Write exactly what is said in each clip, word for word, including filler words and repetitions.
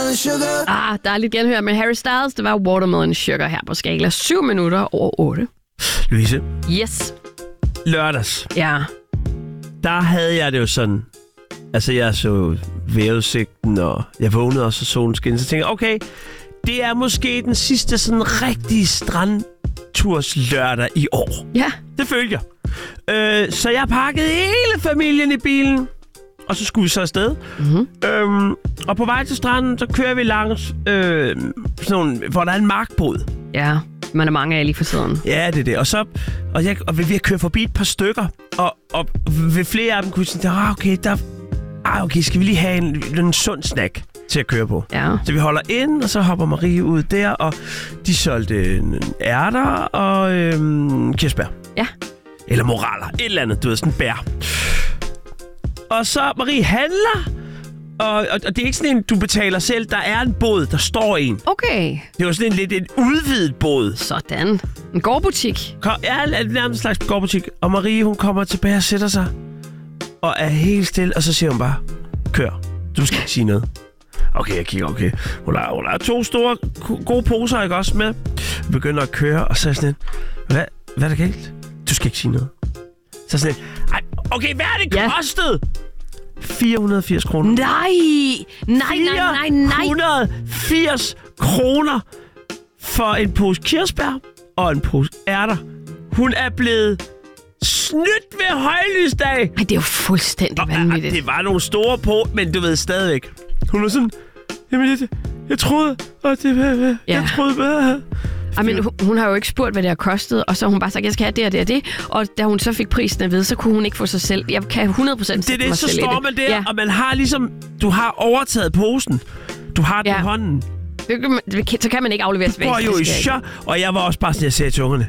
watermelon sugar. Ah, dejligt genhør med Harry Styles. Det var Watermelon Sugar her på skala syv minutter over otte. Louise, Yes. lørdags, Ja. der havde jeg det jo sådan. Altså, jeg så vejrudsigten, og jeg vågnede også, og solen skinnede. Så tænkte jeg, okay, det er måske den sidste sådan rigtige strandturs lørdag i år. Ja. Det følte jeg. Øh, så jeg pakkede hele familien i bilen, og så skulle vi så afsted. Mm-hmm. Øhm, og på vej til stranden, så kører vi langs, øh, sådan nogle, hvor der er en markbrud. Ja, man er mange af lige for tiden. Ja, det er det. Og så og jeg, og vi har kørt forbi et par stykker, og, og ved flere af dem kunne jeg sige, ah, okay, der, ah, okay, skal vi lige have en, en sund snack til at køre på. Ja. Så vi holder ind, og så hopper Marie ud der, og de solgte en ærter og øhm, kirsebær. Ja. Eller moraler. Et eller andet, du ved, sådan bær. Og så Marie handler, og, og, og det er ikke sådan en, du betaler selv. Der er en båd, der står en. Okay. Det er jo sådan en lidt en udvidet båd. Sådan. En gårdbutik. Kom, ja, det er nærmest en slags gårdbutik. Og Marie, hun kommer tilbage og sætter sig. Og er helt stille, og så siger hun bare, kør. Du skal ikke sige noget. Okay, jeg kigger, okay. Hun har, hun har to store, gode poser, ikke også, med. Vi begynder at køre, og så er sådan en, hvad, hvad er der galt? Du skal ikke sige noget. Så sådan en, ej, okay, hvad er det Ja. kostet? fire hundrede og firs kroner. Nej. Nej, nej, nej, nej. fire hundrede og firs kroner for en pose kirsebær og en pose ærter. Hun er blevet snydt ved højlysdag. Ej, det er jo fuldstændig Og, vanvittigt. det var nogle store på, men du ved stadigvæk. Hun var sådan, jamen jeg, jeg troede, og det var, Ja. jeg troede bare. Ej, men hun, hun har jo ikke spurgt, hvad det har kostet, og så har hun bare sagt, jeg skal have det og det og det. Og da hun så fik prisen at vide, så kunne hun ikke få sig selv. Jeg kan hundrede procent Det er det, mig så selv i står det. man der, Ja. og man har ligesom, du har overtaget posen. Du har den Ja. i hånden. Det kan man- det kan- Så kan man ikke aflevere tilbage. Du går jo Det i skal jeg chok, og jeg var også bare sådan, jeg sagde til ungerne,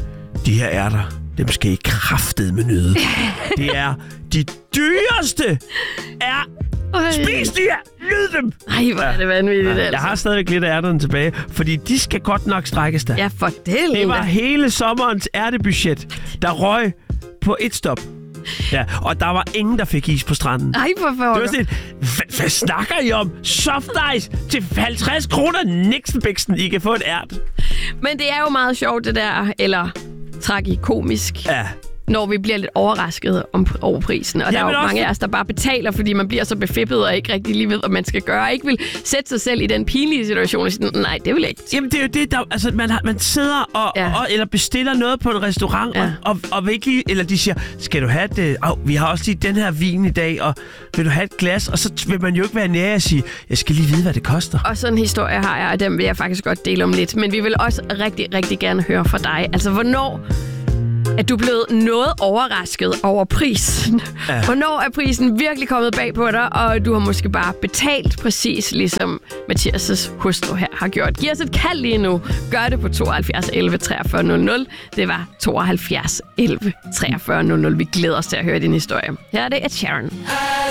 de her ærter, dem skal I kraftedeme nyde. Det er de dyreste er. Øj. Spis de her, nyd dem. Ej, hvor er det vanvittigt, altså. Jeg har stadigvæk lidt af ærterne tilbage, fordi de skal godt nok strækkes der. Ja, for det Det var hele sommerens ærtebudget, der røg på et stop. Ja, og der var ingen, der fik is på stranden. Ej, hvor Det var for sådan, hvad, hvad snakker I om? Soft ice til halvtreds kroner Nixenbæksten, I kan få en ært. Men det er jo meget sjovt, det der, eller tragikomisk, Ja. når vi bliver lidt overrasket om, over prisen. Og Ja, der er men jo også mange for- af os, der bare betaler, fordi man bliver så befippet og ikke rigtig lige ved, hvad man skal gøre. Og ikke vil sætte sig selv i den pinlige situation og sige, nej, det vil jeg ikke. Jamen, det er jo det, der... Altså, man, har, man sidder og, Ja. ja. og... Eller bestiller noget på en restaurant, Ja. ja. og, og, og vil ikke lige... Eller de siger, skal du have det? Oh, vi har også lige den her vin i dag, og vil du have et glas? Og så vil man jo ikke være nære og sige, jeg skal lige vide, hvad det koster. Og sådan en historie har jeg, og den vil jeg faktisk godt dele om lidt. Men vi vil også rigtig, rigtig gerne høre fra dig. Altså, hvornår er du blevet noget overrasket over prisen? Ja. Hvornår er prisen virkelig kommet bag på dig, og du har måske bare betalt præcis ligesom Mathias' hustru her har gjort? Giv os et kald lige nu. Gør det på tooghalvfjerds elleve treogfyrre nul nul. Det var tooghalvfjerds elleve treogfyrre nul nul. Vi glæder os til at høre din historie. Her er det Ed Sheeran.